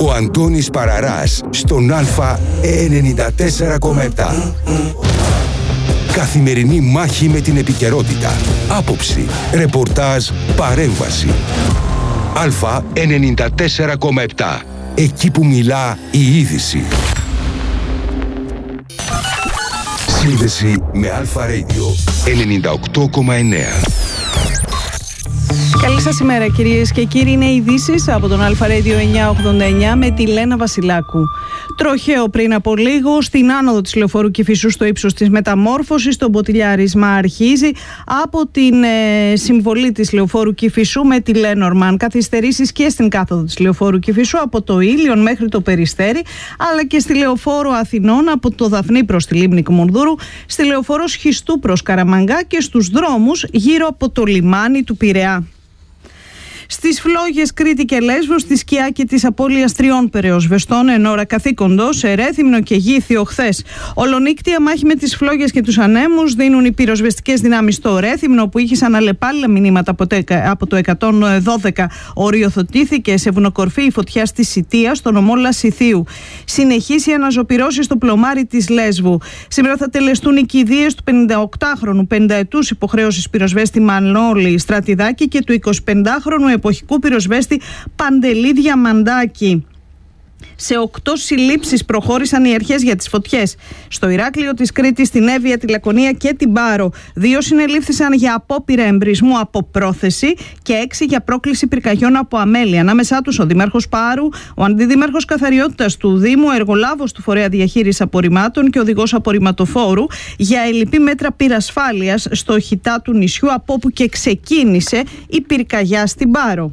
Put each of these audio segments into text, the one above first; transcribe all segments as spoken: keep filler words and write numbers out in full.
Ο Αντώνης Παραράς στον Α ενενήντα τέσσερα κόμμα επτά. Καθημερινή μάχη με την επικαιρότητα. Άποψη, ρεπορτάζ, παρέμβαση. Α ενενήντα τέσσερα κόμμα επτά. Εκεί που μιλά η είδηση. Σύνδεση με Αλφα Radio ενενήντα οκτώ κόμμα εννέα. Καλή σας ημέρα κυρίες και κύριοι, είναι οι ειδήσεις από τον Αλφα Radio εννιακόσια ογδόντα εννέα με τη Λένα Βασιλάκου. Τροχαίο πριν από λίγο στην άνοδο της λεωφόρου Κηφισού στο ύψος της Μεταμόρφωσης, το μποτιλιάρισμα αρχίζει από την ε, συμβολή της λεωφόρου Κηφισού με τη Λένορμαν. Καθυστερήσεις και στην κάθοδο της λεωφόρου Κηφισού από το Ήλιον μέχρι το Περιστέρι, αλλά και στη λεωφόρο Αθηνών από το Δαφνί προς τη Λίμνη Κμουνδούρου, στη λεωφόρο Σχιστού προς Καραμανγκά και στους δρόμους γύρω από το λιμάνι του Πειραιά. Στις φλόγες Κρήτη και Λέσβο, στη σκιά και της απώλειας τριών περαιοσβεστών εν ώρα καθήκοντος σε Ρέθυμνο και Γήθιο χθες. Ολονύκτια μάχη με τις φλόγες και τους ανέμους δίνουν οι πυροσβεστικές δυνάμεις στο Ρέθυμνο, που είχε αναλεπάλληλα μηνύματα από το εκατόν δώδεκα. Οριοθετήθηκε σε βουνοκορφή η φωτιά στη Σιτία, στο νομό Λασιθίου. Συνεχίσει η αναζωπυρώση στο πλωμάρι της Λέσβου. Σήμερα θα τελεστούν οι κηδείες του πενηνταοκτάχρονου πενηνταετούς υποχρέωσης πυροσβέστη Μανώλη Στρατιδάκη και του εικοσιπεντάχρονου εποχικού πυροσβέστη Παντελή Διαμαντάκη. Σε οκτώ συλλήψεις προχώρησαν οι αρχές για τις φωτιές στο Ηράκλειο της Κρήτης, στην Εύβοια, τη Λακωνία και την Πάρο. Δύο συνελήφθησαν για απόπειρα εμπρισμού από πρόθεση και έξι για πρόκληση πυρκαγιών από αμέλεια. Ανάμεσά τους ο Δήμαρχος Πάρου, ο Αντιδήμαρχος Καθαριότητας του Δήμου, εργολάβος του Φορέα Διαχείρισης Απορριμμάτων και οδηγός απορριμματοφόρου για ελλειπή μέτρα πυρασφάλειας στο χιτά του νησιού, από όπου και ξεκίνησε η πυρκαγιά στην Πάρο.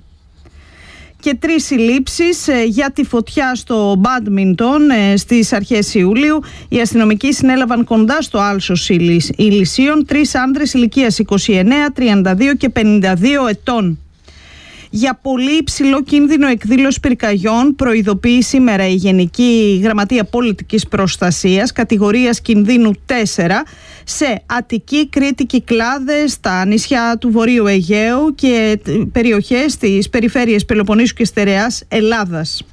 Και τρεις συλλήψεις για τη φωτιά στο μπάντμιντον στις αρχές Ιουλίου. Οι αστυνομικοί συνέλαβαν κοντά στο άλσος Ηλυσίων τρεις άντρες ηλικίας είκοσι εννέα, τριάντα δύο και πενήντα δύο ετών. Για πολύ υψηλό κίνδυνο εκδήλωση πυρκαγιών προειδοποιεί σήμερα η Γενική Γραμματεία Πολιτικής Προστασίας κατηγορίας κινδύνου τέσσερα σε Αττική, Κρήτη, Κυκλάδες, τα νησιά του Βορείου Αιγαίου και περιοχές της περιφέρειας Πελοποννήσου και Στερεάς Ελλάδας.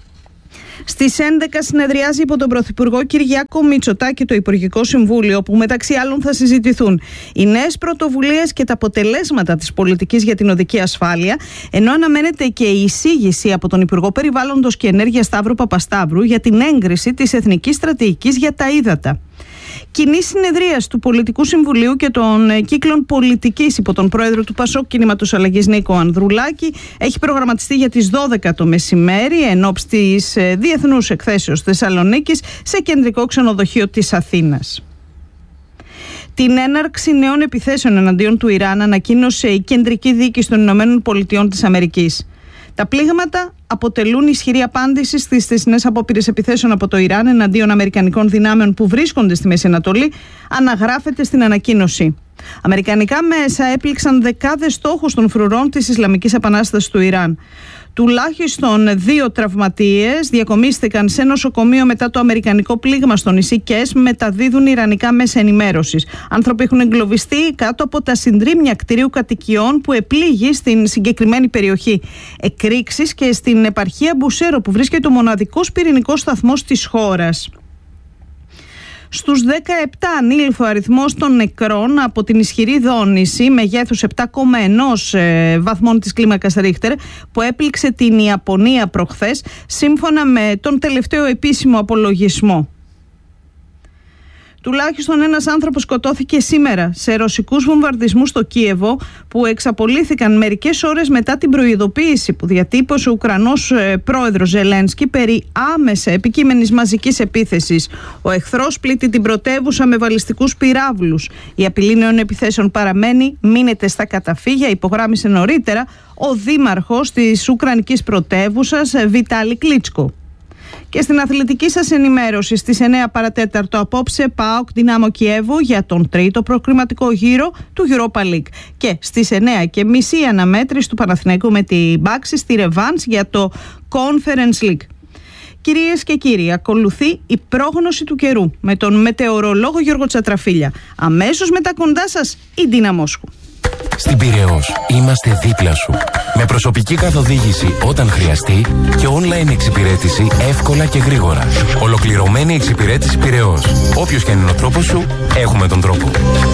Στις έντεκα συνεδριάζει υπό τον Πρωθυπουργό Κυριάκο Μητσοτάκη το Υπουργικό Συμβούλιο, όπου μεταξύ άλλων θα συζητηθούν οι νέες πρωτοβουλίες και τα αποτελέσματα της πολιτικής για την οδική ασφάλεια, ενώ αναμένεται και η εισήγηση από τον Υπουργό Περιβάλλοντος και Ενέργειας Σταύρο Παπασταύρου για την έγκριση της Εθνικής Στρατηγικής για τα Ύδατα. Κοινή συνεδρίαση του Πολιτικού Συμβουλίου και των κύκλων πολιτικής υπό τον πρόεδρο του Πασόκ Κινήματος Αλλαγής Νίκο Ανδρουλάκη έχει προγραμματιστεί για τις δώδεκα το μεσημέρι εν ώψη της Διεθνούς Εκθέσεως Θεσσαλονίκης σε κεντρικό ξενοδοχείο της Αθήνας. Την έναρξη νέων επιθέσεων εναντίον του Ιράν ανακοίνωσε η Κεντρική Διοίκηση των Ηνωμένων Πολιτειών της Αμερικής. Τα πλήγματα αποτελούν ισχυρή απάντηση στις θεσινές απόπειρες επιθέσεων από το Ιράν εναντίον αμερικανικών δυνάμεων που βρίσκονται στη Μέση Ανατολή, αναγράφεται στην ανακοίνωση. Αμερικανικά μέσα έπληξαν δεκάδες στόχους των φρουρών της Ισλαμικής Επανάστασης του Ιράν. Τουλάχιστον δύο τραυματίες διακομίστηκαν σε νοσοκομείο μετά το αμερικανικό πλήγμα στο νησί Κες, μεταδίδουν ιρανικά μέσα ενημέρωσης. Άνθρωποι έχουν εγκλωβιστεί κάτω από τα συντρίμμια κτηρίου κατοικιών που επλήγει στην συγκεκριμένη περιοχή. Εκρήξεις και στην επαρχία Μπουσέρο, που βρίσκεται ο μοναδικός πυρηνικός σταθμός της χώρας. Στους δεκαεπτά ανήλθε ο αριθμός των νεκρών από την ισχυρή δόνηση μεγέθους επτά κόμμα ένα βαθμών της κλίμακας Ρίχτερ που έπληξε την Ιαπωνία προχθές, σύμφωνα με τον τελευταίο επίσημο απολογισμό. Τουλάχιστον ένας άνθρωπος σκοτώθηκε σήμερα σε ρωσικούς βομβαρδισμούς στο Κίεβο, που εξαπολύθηκαν μερικές ώρες μετά την προειδοποίηση που διατύπωσε ο Ουκρανός πρόεδρος Ζελένσκι περί άμεσα επικείμενης μαζικής επίθεσης. Ο εχθρός πλήττει την πρωτεύουσα με βαλιστικούς πυράβλους. Η απειλή νέων επιθέσεων παραμένει, μείνετε στα καταφύγια, υπογράμμισε νωρίτερα ο δήμαρχος της Ουκρανικής πρωτεύουσας Βιτάλι Κλίτσκο. Και στην αθλητική σας ενημέρωση στις εννέα παρατέταρτο απόψε ΠΑΟΚ Δυνάμο Κιέβου για τον τρίτο προκριματικό γύρο του Europa League. Και στις εννέα και μισή αναμέτρηση του Παναθηναϊκού με την Μπάξη στη ρεβάνς για το Conference League. Κυρίες και κύριοι, ακολουθεί η πρόγνωση του καιρού με τον μετεωρολόγο Γιώργο Τσατραφίλια. Αμέσως μετά κοντά σας η Ντίνα Μόσχου. Στην Πειραιώς είμαστε δίπλα σου. Με προσωπική καθοδήγηση όταν χρειαστεί και online εξυπηρέτηση εύκολα και γρήγορα. Ολοκληρωμένη εξυπηρέτηση Πειραιώς. Όποιος και αν είναι ο τρόπος σου, έχουμε τον τρόπο.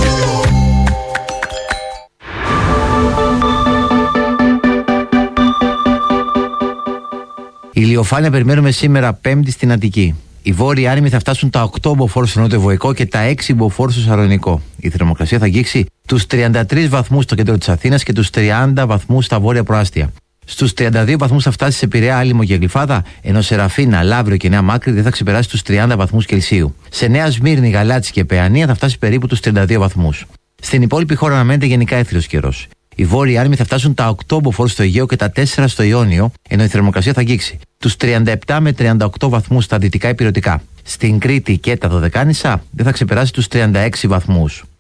Ηλιοφάνεια περιμένουμε σήμερα Πέμπτη στην Αττική. Οι βόρειοι άρημοι θα φτάσουν τα οκτώ μποφόρ στο νότιο-βοϊκό και τα έξι μποφόρ στο Σαλονικό. Η θερμοκρασία θα αγγίξει τους τριάντα τρεις βαθμούς στο κέντρο της Αθήνας και τους τριάντα βαθμούς στα βόρεια προάστια. Στους τριάντα δύο βαθμούς θα φτάσει σε Πειραιά, Άλυμο και Γλυφάδα, ενώ σε Ραφίνα, Λαύριο και Νέα Μάκρη δεν θα ξεπεράσει τους τριάντα βαθμούς Κελσίου. Σε Νέα Σμύρνη, Γαλάτσι και Παιανία θα φτάσει περίπου τους τριάντα δύο βαθμούς. Στην υπόλοιπη χώρα αναμένεται γενικά έθριος καιρός. Οι βόρειοι άρημοι θα φτάσουν τα οκτώ μποφόρ στο Αιγαίο και τα τέσσερα στο Ιόνιο, ενώ η θερμοκρασία θα αγγίξει τους τριάντα επτά με τριάντα οκτώ βαθμούς στα δυτικά υπηρετικά. Στην Κρήτη και τα Δωδεκάνησα δεν θα ξεπεράσει τους τριάντα έξι βαθμούς.